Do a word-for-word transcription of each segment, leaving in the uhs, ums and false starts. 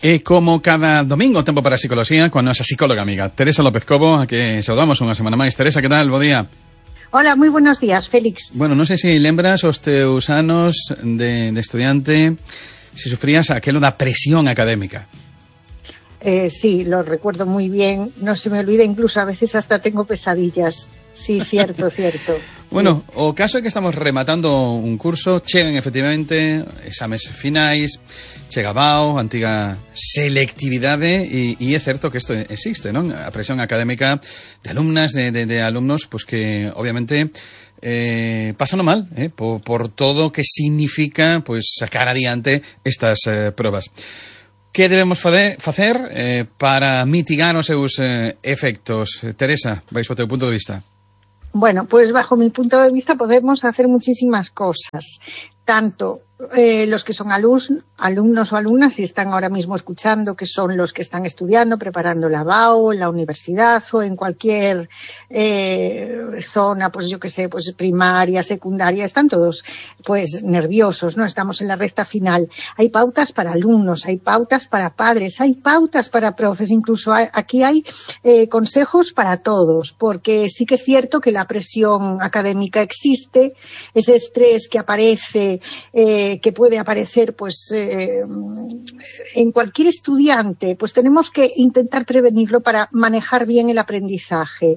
E como cada domingo, tempo para a psicoloxía, coa nosa psicóloga amiga Teresa López Cobo, a que saudamos unha semana máis. Teresa, que tal? Bo día. Hola, moi buenos días, Félix. Bueno, non sei se lembras os teus anos de, de estudiante, se sufrías aquelo da presión académica. Eh, sí, lo recuerdo muy bien. No se me olvida, incluso a veces hasta tengo pesadillas. Sí, cierto, cierto. Bueno, o caso é que estamos rematando un curso, chegan efectivamente exames finais, chega BAO, antiga selectividade, e, e é certo que isto existe, non? A presión académica de alumnas, de, de, de alumnos, pues que obviamente eh, pasan mal, eh, por, por todo que significa pues sacar adiante estas eh, probas. Que debemos facer, facer eh, para mitigar os seus eh, efectos? Teresa, vais ao teu punto de vista. Bueno, pues bajo mi punto de vista podemos hacer muchísimas cosas, tanto eh, los que son alumnos, alumnos o alumnas, si están ahora mismo escuchando, que son los que están estudiando, preparando la BAO, en la universidad o en cualquier eh, zona, pues yo que sé, pues primaria, secundaria, están todos pues nerviosos, ¿no? Estamos en la recta final. Hay pautas para alumnos, hay pautas para padres, hay pautas para profes, incluso hay, aquí hay eh, consejos para todos, porque sí que es cierto que la presión académica existe, ese estrés que aparece, eh, que puede aparecer pues eh, en cualquier estudiante, pues tenemos que intentar prevenirlo para manejar bien el aprendizaje.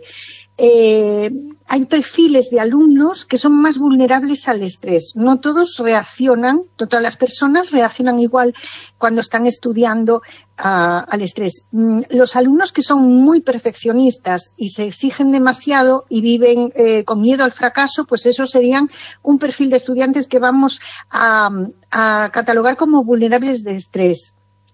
Eh, hay perfiles de alumnos que son más vulnerables al estrés. No todos reaccionan, no todas las personas reaccionan igual cuando están estudiando uh, al estrés. Mm, los alumnos que son muy perfeccionistas y se exigen demasiado y viven eh, con miedo al fracaso, pues esos serían un perfil de estudiantes que vamos a, a catalogar como vulnerables de estrés.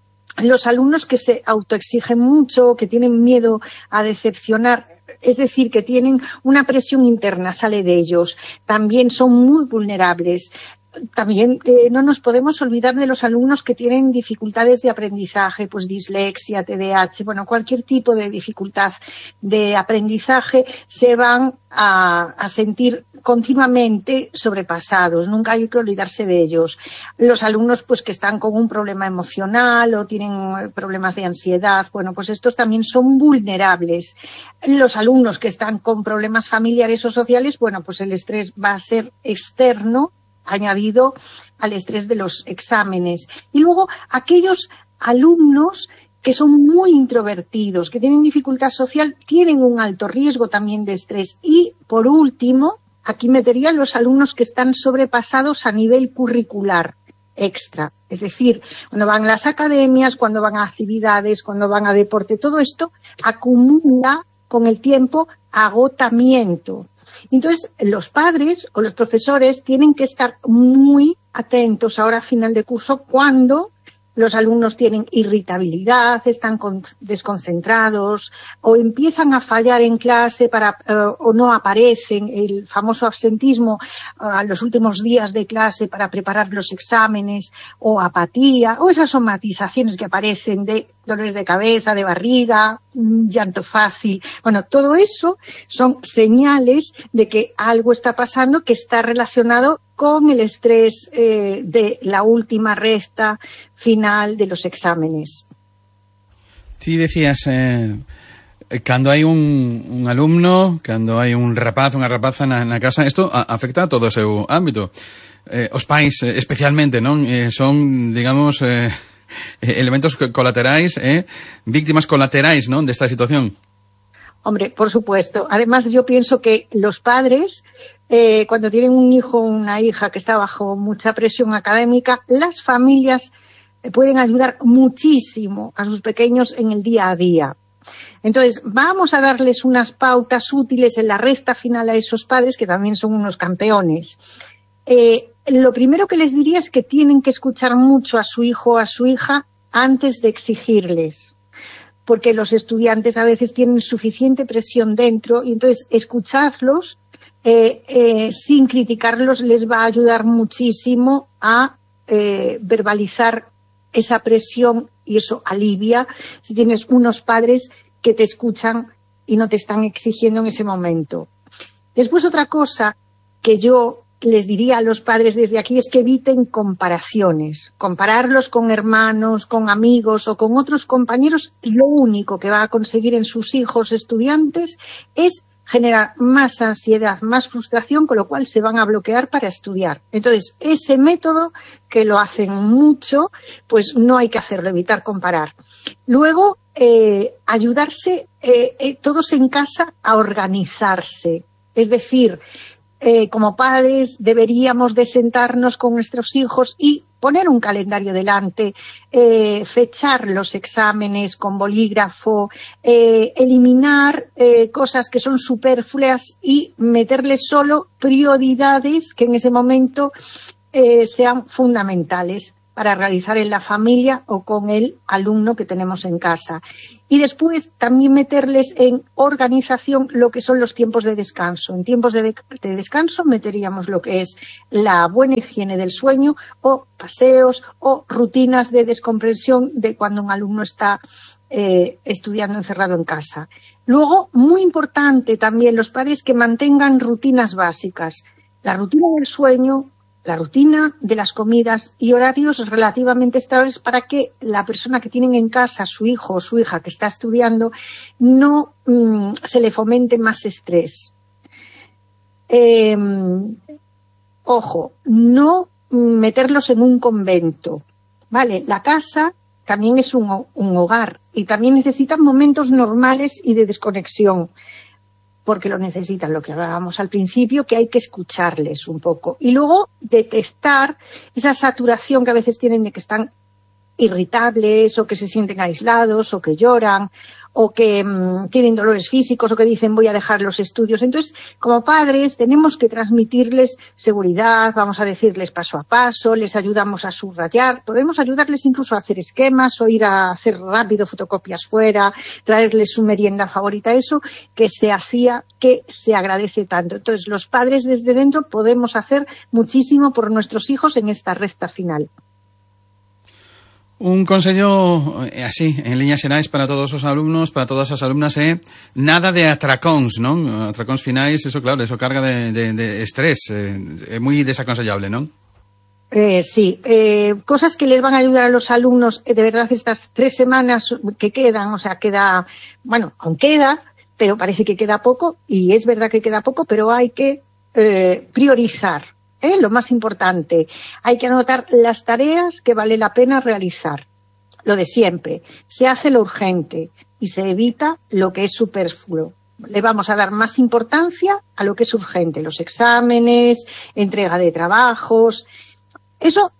Los alumnos que se autoexigen mucho, que tienen miedo a decepcionar, es decir, que tienen una presión interna, sale de ellos, también son muy vulnerables. También eh, no nos podemos olvidar de los alumnos que tienen dificultades de aprendizaje, pues dislexia, T D A H, bueno, cualquier tipo de dificultad de aprendizaje se van a, a sentir continuamente sobrepasados, nunca hay que olvidarse de ellos. Los alumnos pues que están con un problema emocional o tienen problemas de ansiedad, bueno, pues estos también son vulnerables. Los alumnos que están con problemas familiares o sociales, bueno, pues el estrés va a ser externo, añadido al estrés de los exámenes. Y luego aquellos alumnos que son muy introvertidos, que tienen dificultad social, tienen un alto riesgo también de estrés. Y, por último, aquí metería los alumnos que están sobrepasados a nivel curricular extra. Es decir, cuando van a las academias, cuando van a actividades, cuando van a deporte, todo esto acumula con el tiempo agotamiento. Entonces, los padres o los profesores tienen que estar muy atentos ahora a final de curso cuando los alumnos tienen irritabilidad, están con, desconcentrados o empiezan a fallar en clase para, uh, o no aparecen, el famoso absentismo a uh, los últimos días de clase para preparar los exámenes, o apatía, o esas somatizaciones que aparecen de dolores de cabeza, de barriga, llanto fácil. Bueno, todo eso son señales de que algo está pasando que está relacionado con el estrés eh, de la última recta final de los exámenes. Ti decías, eh, cando hai un, un alumno, cando hai un rapaz, unha rapaza na, na casa, isto a, afecta a todo o seu ámbito. Eh, os pais, eh, especialmente, non? Eh, son, digamos, eh, elementos colaterais, eh, víctimas colaterais, non, desta situación. Hombre, por supuesto. Además, yo pienso que los padres, eh, cuando tienen un hijo o una hija que está bajo mucha presión académica, las familias pueden ayudar muchísimo a sus pequeños en el día a día. Entonces, vamos a darles unas pautas útiles en la recta final a esos padres, que también son unos campeones. Eh, lo primero que les diría es que tienen que escuchar mucho a su hijo o a su hija antes de exigirles, porque los estudiantes a veces tienen suficiente presión dentro y entonces escucharlos eh, eh, sin criticarlos les va a ayudar muchísimo a eh, verbalizar esa presión, y eso alivia si tienes unos padres que te escuchan y no te están exigiendo en ese momento. Después, otra cosa que yo les diría a los padres desde aquí es que eviten comparaciones. Compararlos con hermanos, con amigos o con otros compañeros, lo único que va a conseguir en sus hijos estudiantes es generar más ansiedad, más frustración, con lo cual se van a bloquear para estudiar. Entonces, ese método, que lo hacen mucho, pues no hay que hacerlo, evitar comparar. Luego, eh, ayudarse eh, eh, todos en casa a organizarse. Es decir, eh, como padres deberíamos de sentarnos con nuestros hijos y poner un calendario delante, eh, fechar los exámenes con bolígrafo, eh, eliminar eh, cosas que son superfluas y meterles solo prioridades que en ese momento eh, sean fundamentales para realizar en la familia o con el alumno que tenemos en casa. Y después también meterles en organización lo que son los tiempos de descanso. En tiempos de, de, de descanso meteríamos lo que es la buena higiene del sueño o paseos o rutinas de descompresión de cuando un alumno está eh, estudiando encerrado en casa. Luego, muy importante también los padres que mantengan rutinas básicas. La rutina del sueño, la rutina de las comidas y horarios relativamente estables para que la persona que tienen en casa, su hijo o su hija que está estudiando, no mmm, se le fomente más estrés. Eh, ojo, no meterlos en un convento, ¿vale? La casa también es un, un hogar y también necesitan momentos normales y de desconexión, porque lo necesitan, lo que hablábamos al principio, que hay que escucharles un poco. Y luego detectar esa saturación que a veces tienen de que están irritables o que se sienten aislados o que lloran o que mmm, tienen dolores físicos o que dicen voy a dejar los estudios. Entonces, como padres tenemos que transmitirles seguridad, vamos a decirles paso a paso, les ayudamos a subrayar, podemos ayudarles incluso a hacer esquemas o ir a hacer rápido fotocopias fuera, traerles su merienda favorita, eso que se hacía, que se agradece tanto. Entonces, los padres desde dentro podemos hacer muchísimo por nuestros hijos en esta recta final. Un consejo eh, así, en líneas generais para todos os alumnos, para todas as alumnas, é eh? nada de atracóns, non? Atracóns finais, eso claro, eso carga de, de, de estrés, é eh, moi desaconsellable, non? Eh, sí, eh, cosas que les van a ayudar a los alumnos, eh, de verdad, estas tres semanas que quedan, o sea, queda, bueno, aún queda, pero parece que queda poco, y es verdad que queda poco, pero hay que eh, priorizar. ¿Eh? Lo más importante, hay que anotar las tareas que vale la pena realizar. Lo de siempre, se hace lo urgente y se evita lo que es superfluo. Le vamos a dar más importancia a lo que es urgente, los exámenes, entrega de trabajos. Eso,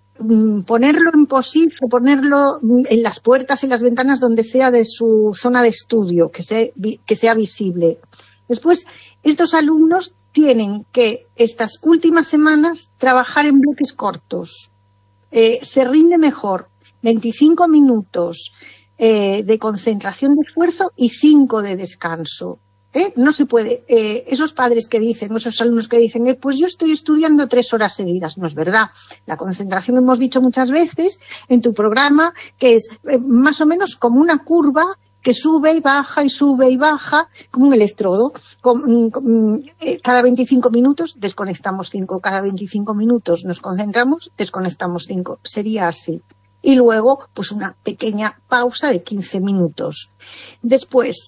ponerlo en posit o ponerlo en las puertas y las ventanas donde sea de su zona de estudio, que sea, que sea visible. Después, estos alumnos tienen que estas últimas semanas trabajar en bloques cortos. Eh, se rinde mejor veinticinco minutos eh, de concentración de esfuerzo y cinco de descanso. ¿Eh? No se puede. Eh, esos padres que dicen, esos alumnos que dicen, eh, pues yo estoy estudiando tres horas seguidas. No es verdad. La concentración, hemos dicho muchas veces en tu programa, que es eh, más o menos como una curva que sube y baja y sube y baja, como un electrodo. Con, con, eh, cada veinticinco minutos desconectamos cinco, cada veinticinco minutos nos concentramos, desconectamos cinco. Sería así. Y luego, pues una pequeña pausa de quince minutos. Después,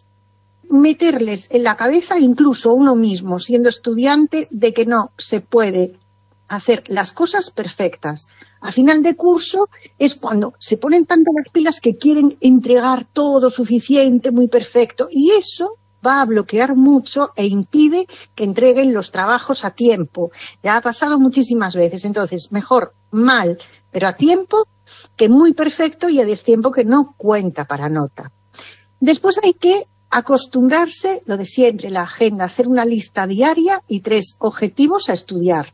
meterles en la cabeza, incluso uno mismo, siendo estudiante, de que no se puede hacer las cosas perfectas. A final de curso es cuando se ponen tanto las pilas que quieren entregar todo suficiente, muy perfecto, y eso va a bloquear mucho e impide que entreguen los trabajos a tiempo. Ya ha pasado muchísimas veces. Entonces, mejor mal, pero a tiempo, que muy perfecto y a destiempo que no cuenta para nota. Después hay que acostumbrarse, lo de siempre, la agenda, hacer una lista diaria y tres objetivos a estudiar.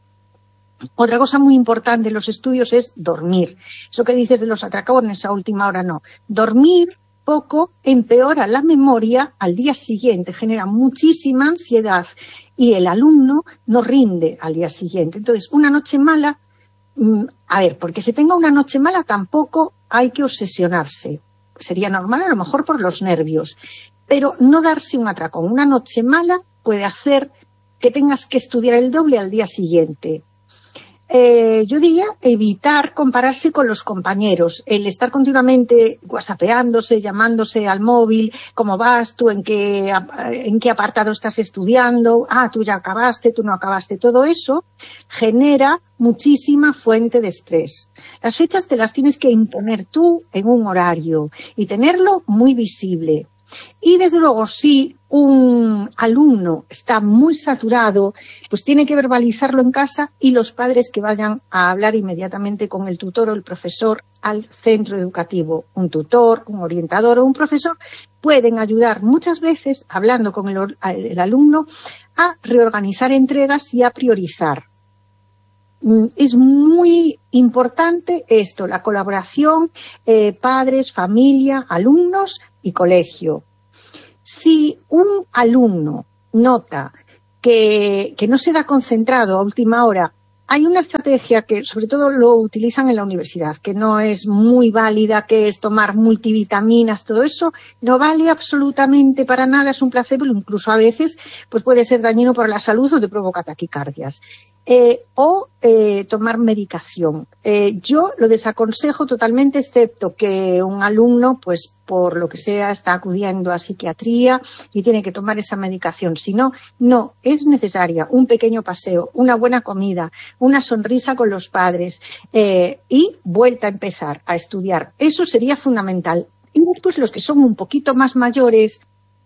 Otra cosa muy importante en los estudios es dormir. Eso que dices de los atracones a última hora, no. Dormir poco empeora la memoria al día siguiente, genera muchísima ansiedad y el alumno no rinde al día siguiente. Entonces, una noche mala, a ver, porque se tenga una noche mala tampoco hay que obsesionarse. Sería normal a lo mejor por los nervios, pero no darse un atracón. Una noche mala puede hacer que tengas que estudiar el doble al día siguiente. Eh, yo diría evitar compararse con los compañeros, el estar continuamente whatsappeándose, llamándose al móvil, cómo vas tú, en qué, en qué apartado estás estudiando, ah, tú ya acabaste, tú no acabaste, todo eso genera muchísima fuente de estrés. Las fechas te las tienes que imponer tú en un horario y tenerlo muy visible. Y desde luego, si un alumno está muy saturado, pues tiene que verbalizarlo en casa y los padres que vayan a hablar inmediatamente con el tutor o el profesor al centro educativo. Un tutor, un orientador o un profesor pueden ayudar muchas veces, hablando con el, el alumno, a reorganizar entregas y a priorizar. Es muy importante esto, la colaboración, eh, padres, familia, alumnos y colegio. Si un alumno nota que, que no se da concentrado a última hora, hay una estrategia que sobre todo lo utilizan en la universidad, que no es muy válida, que es tomar multivitaminas, todo eso no vale absolutamente para nada, es un placebo, incluso a veces pues puede ser dañino para la salud o te provoca taquicardias. Eh, o eh, tomar medicación. Eh, yo lo desaconsejo totalmente, excepto que un alumno, pues por lo que sea, está acudiendo a psiquiatría y tiene que tomar esa medicación. Si no, no, es necesaria un pequeño paseo, una buena comida, una sonrisa con los padres eh, y vuelta a empezar a estudiar. Eso sería fundamental. Y después los que son un poquito más mayores,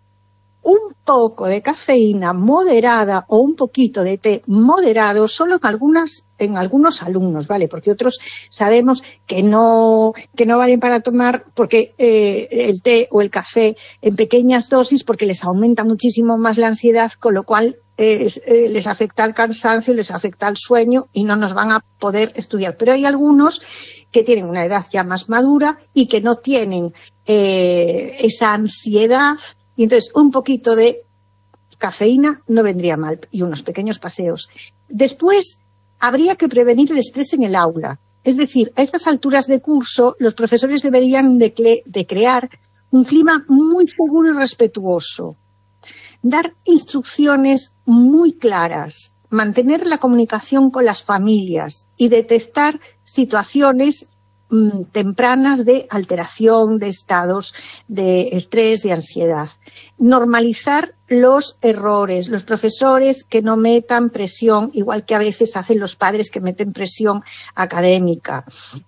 un poco de cafeína moderada o un poquito de té moderado solo en algunas en algunos alumnos, ¿vale? Porque otros sabemos que no que no valen para tomar porque eh, el té o el café en pequeñas dosis porque les aumenta muchísimo más la ansiedad, con lo cual eh, eh, les afecta el cansancio, les afecta el sueño y no nos van a poder estudiar. Pero hay algunos que tienen una edad ya más madura y que no tienen eh, esa ansiedad. Y entonces un poquito de cafeína no vendría mal y unos pequeños paseos. Después habría que prevenir el estrés en el aula. Es decir, a estas alturas de curso los profesores deberían de, cre- de crear un clima muy seguro y respetuoso. Dar instrucciones muy claras, mantener la comunicación con las familias y detectar situaciones tempranas de alteración de estados de estrés, de ansiedad. Normalizar los errores, los profesores que no metan presión, igual que a veces hacen los padres que meten presión académica.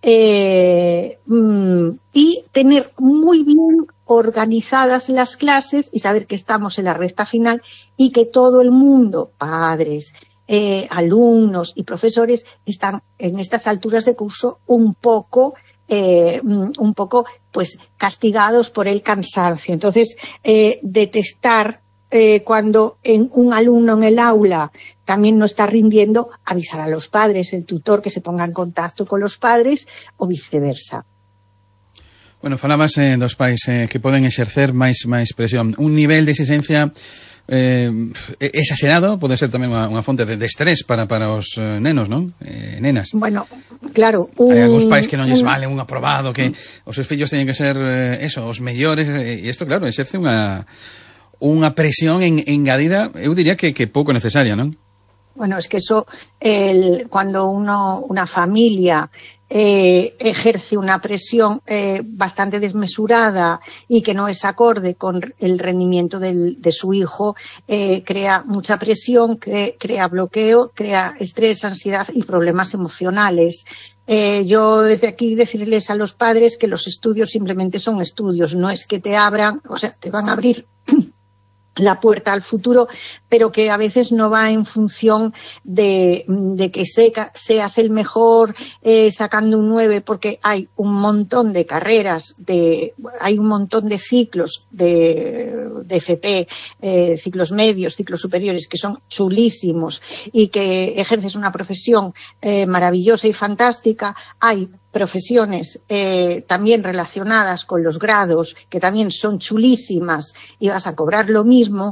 Eh, y tener muy bien organizadas las clases y saber que estamos en la recta final y que todo el mundo, padres, Eh, alumnos y profesores están en estas alturas de curso un poco eh, un poco pues castigados por el cansancio. Entonces eh, detectar eh, cuando en un alumno en el aula también no está rindiendo, avisar a los padres, el tutor que se ponga en contacto con los padres o viceversa. Bueno, falabas eh, dos pais eh, que poden exercer máis máis presión. Un nivel de exigencia eh, exagerado pode ser tamén unha, unha fonte de, de estrés para, para os eh, nenos, non? Eh, nenas. Bueno, claro. Un, Hai algúns pais que non lles un... vale un aprobado, que os seus fillos teñen que ser eh, eso, os mellores, e isto, claro, exerce unha unha presión en, engadida, eu diría que, que pouco necesaria, non? Bueno, es que eso, el, cuando uno, una familia eh, ejerce una presión eh, bastante desmesurada y que no es acorde con el rendimiento del, de su hijo, eh, crea mucha presión, cre, crea bloqueo, crea estrés, ansiedad y problemas emocionales. Eh, yo desde aquí decirles a los padres que los estudios simplemente son estudios, no es que te abran, o sea, te van a abrir la puerta al futuro, pero que a veces no va en función de, de que seca, seas el mejor eh, sacando un nueve, porque hay un montón de carreras, de, hay un montón de ciclos de, de F P, eh, ciclos medios, ciclos superiores, que son chulísimos y que ejerces una profesión eh, maravillosa y fantástica. Hay profesiones eh, también relacionadas con los grados, que también son chulísimas y vas a cobrar lo mismo,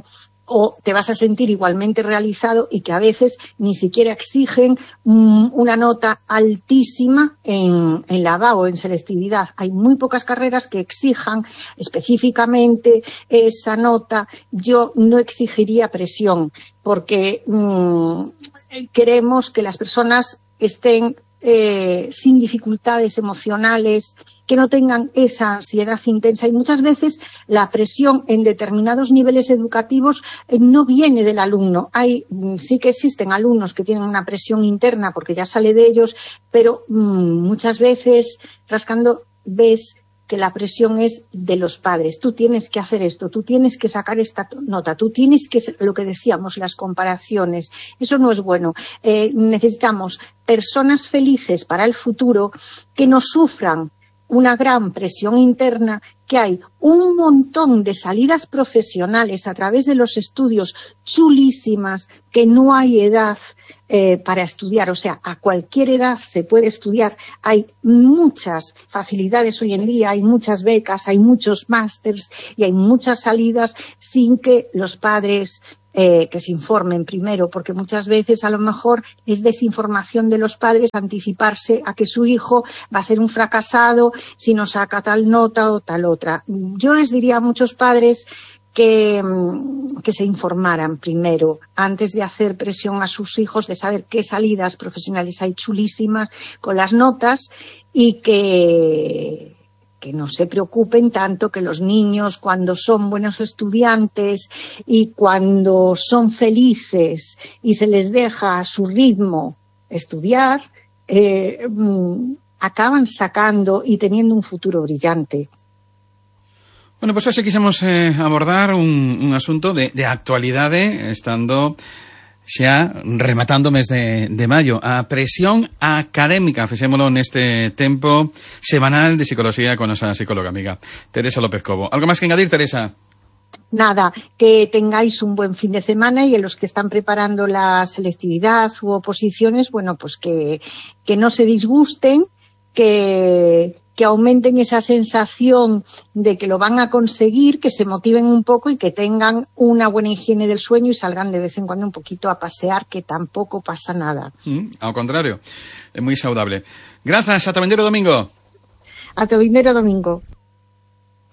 o te vas a sentir igualmente realizado, y que a veces ni siquiera exigen um, una nota altísima en, en la B A O, en selectividad. Hay muy pocas carreras que exijan específicamente esa nota. Yo no exigiría presión, porque um, queremos que las personas estén Eh, sin dificultades emocionales, que no tengan esa ansiedad intensa, y muchas veces la presión en determinados niveles educativos eh, no viene del alumno. Hay, sí que existen alumnos que tienen una presión interna porque ya sale de ellos, pero mmm, muchas veces rascando ves que la presión es de los padres. Tú tienes que hacer esto, tú tienes que sacar esta nota, tú tienes que, lo que decíamos, las comparaciones. Eso no es bueno. Eh, necesitamos personas felices para el futuro, que no sufran una gran presión interna, que hay un montón de salidas profesionales a través de los estudios chulísimas, que no hay edad eh, para estudiar, o sea, a cualquier edad se puede estudiar. Hay muchas facilidades hoy en día, hay muchas becas, hay muchos másters y hay muchas salidas, sin que los padres Eh, que se informen primero, porque muchas veces a lo mejor es desinformación de los padres anticiparse a que su hijo va a ser un fracasado si no saca tal nota o tal otra. Yo les diría a muchos padres que, que se informaran primero, antes de hacer presión a sus hijos, de saber qué salidas profesionales hay chulísimas con las notas, y que que no se preocupen tanto, que los niños, cuando son buenos estudiantes y cuando son felices y se les deja a su ritmo estudiar, eh, acaban sacando y teniendo un futuro brillante. Bueno, pues hoxe quixemos eh, abordar un, un asunto de, de actualidade, estando xa rematando o mes de, de maio. A presión académica, fixémolo neste tempo semanal de psicología con nosa psicóloga amiga Teresa López Cobo. Algo máis que engadir, Teresa? Nada, que tengáis un buen fin de semana, y a los que están preparando la selectividad u oposiciones, bueno, pues que, que no se disgusten, que que aumenten esa sensación de que lo van a conseguir, que se motiven un poco y que tengan una buena higiene del sueño y salgan de vez en cuando un poquito a pasear, que tampoco pasa nada. Mm, ao contrario, é moi saudable. Grazas, ata vindeiro domingo. Ata vindeiro domingo.